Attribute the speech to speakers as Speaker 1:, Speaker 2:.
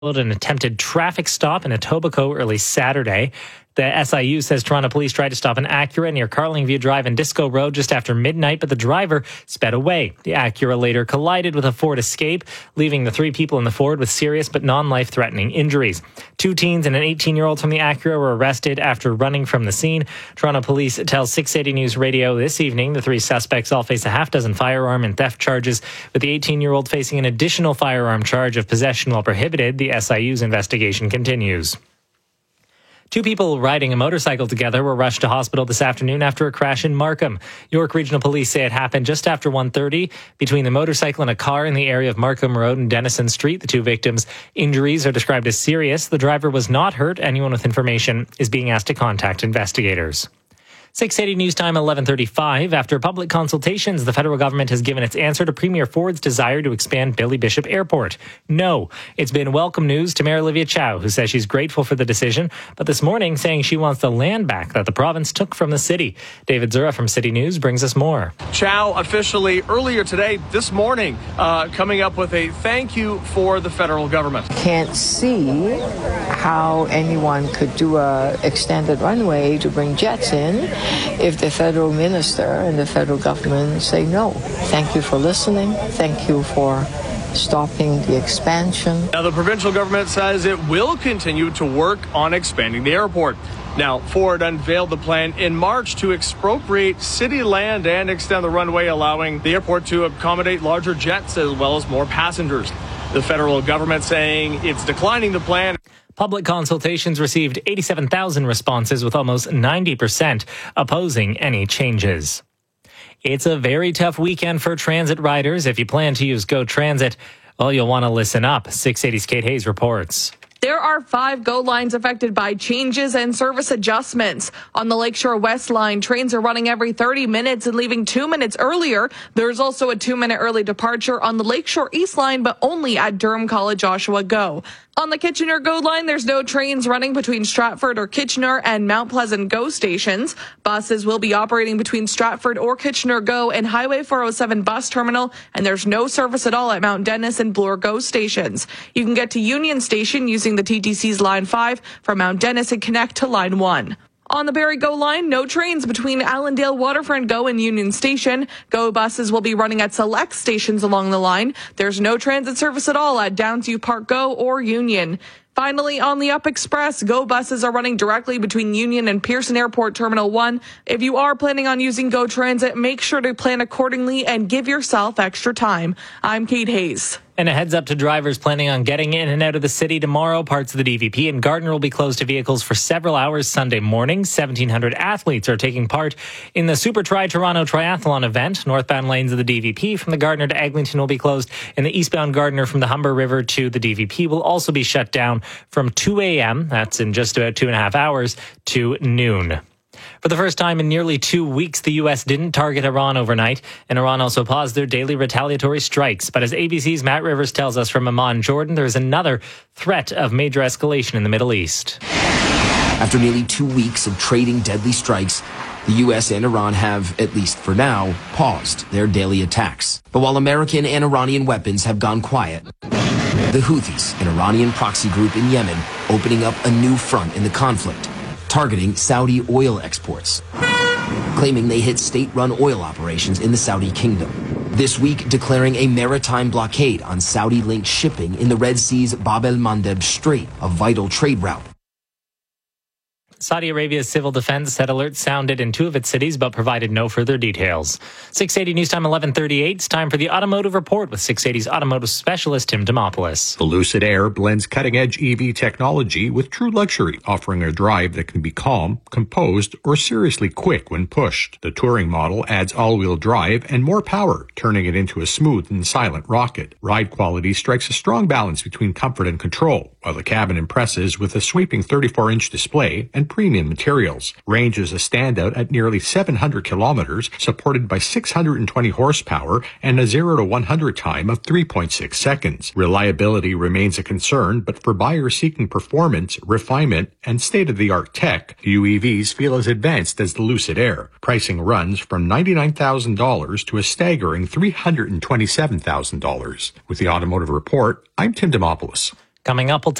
Speaker 1: an attempted traffic stop in Etobicoke early Saturday. The SIU says Toronto police tried to stop an Acura near Carlingview Drive and Disco Road just after midnight, but the driver sped away. The Acura later collided with a Ford Escape, leaving the three people in the Ford with serious but non-life-threatening injuries. 2 teens and an 18-year-old from the Acura were arrested after running from the scene. Toronto police tell 680 News Radio this evening the 3 suspects all face a half-dozen firearm and theft charges, with the 18-year-old facing an additional firearm charge of possession while prohibited. The SIU's investigation continues. 2 people riding a motorcycle together were rushed to hospital this afternoon after a crash in Markham. York Regional Police say it happened just after 1:30 between the motorcycle and a car in the area of Markham Road and Denison Street. The 2 victims' injuries are described as serious. The driver was not hurt. Anyone with information is being asked to contact investigators. 680 News Time, 11:35. After public consultations, the federal government has given its answer to Premier Ford's desire to expand Billy Bishop Airport. No. It's been welcome news to Mayor Olivia Chow, who says she's grateful for the decision, but this morning saying she wants the land back that the province took from the city. David Zura from City News brings us more.
Speaker 2: Chow officially earlier today, this morning, coming up with a thank you for the federal government.
Speaker 3: Can't see how anyone could do a extended runway to bring jets in if the federal minister and the federal government say no. Thank you for listening. Thank you for stopping the expansion.
Speaker 2: Now, the provincial government says it will continue to work on expanding the airport. Now, Ford unveiled the plan in March to expropriate city land and extend the runway, allowing the airport to accommodate larger jets as well as more passengers. The federal government saying it's declining the plan.
Speaker 1: Public consultations received 87,000 responses, with almost 90% opposing any changes. It's a very tough weekend for transit riders. If you plan to use GO Transit, well, you'll want to listen up. 680's Kate Hayes reports.
Speaker 4: There are 5 GO lines affected by changes and service adjustments. On the Lakeshore West line, trains are running every 30 minutes and leaving 2 minutes earlier. There's also a 2-minute early departure on the Lakeshore East line, but only at Durham College Oshawa GO. On the Kitchener GO line, there's no trains running between Stratford or Kitchener and Mount Pleasant GO stations. Buses will be operating between Stratford or Kitchener GO and Highway 407 bus terminal, and there's no service at all at Mount Dennis and Bloor GO stations. You can get to Union Station using the TTC's Line 5 from Mount Dennis and connect to Line 1. On the Barrie GO line, no trains between Allendale Waterfront GO and Union Station. GO buses will be running at select stations along the line. There's no transit service at all at Downsview Park GO or Union. Finally, on the Up Express, GO buses are running directly between Union and Pearson Airport Terminal 1. If you are planning on using GO Transit, make sure to plan accordingly and give yourself extra time. I'm Kate Hayes.
Speaker 1: And a heads up to drivers planning on getting in and out of the city tomorrow. Parts of the DVP and Gardner will be closed to vehicles for several hours Sunday morning. 1,700 athletes are taking part in the Super Tri Toronto Triathlon event. Northbound lanes of the DVP from the Gardner to Eglinton will be closed, and the eastbound Gardner from the Humber River to the DVP will also be shut down from 2 a.m., that's in just about 2.5 hours, to noon. For the first time in nearly 2 weeks, the U.S. didn't target Iran overnight, and Iran also paused their daily retaliatory strikes. But as ABC's Matt Rivers tells us from Amman, Jordan, there's another threat of major escalation in the Middle East.
Speaker 5: After nearly 2 weeks of trading deadly strikes, the U.S. and Iran have, at least for now, paused their daily attacks. But while American and Iranian weapons have gone quiet, the Houthis, an Iranian proxy group in Yemen, opening up a new front in the conflict, targeting Saudi oil exports, claiming they hit state-run oil operations in the Saudi kingdom. This week, declaring a maritime blockade on Saudi-linked shipping in the Red Sea's Bab el-Mandeb Strait, a vital trade route.
Speaker 1: Saudi Arabia's civil defense said alerts sounded in 2 of its cities, but provided no further details. 680 News Time, 11:38. It's time for the Automotive Report with 680's automotive specialist, Tim Demopoulos.
Speaker 6: The Lucid Air blends cutting-edge EV technology with true luxury, offering a drive that can be calm, composed, or seriously quick when pushed. The touring model adds all-wheel drive and more power, turning it into a smooth and silent rocket. Ride quality strikes a strong balance between comfort and control, while the cabin impresses with a sweeping 34-inch display and premium materials. Range is a standout at nearly 700 kilometers, supported by 620 horsepower and a 0 to 100 time of 3.6 seconds. Reliability remains a concern, but for buyers seeking performance, refinement, and state-of-the-art tech, few EVs feel as advanced as the Lucid Air. Pricing runs from $99,000 to a staggering $327,000. With the Automotive Report, I'm Tim Demopoulos.
Speaker 1: Coming up, we'll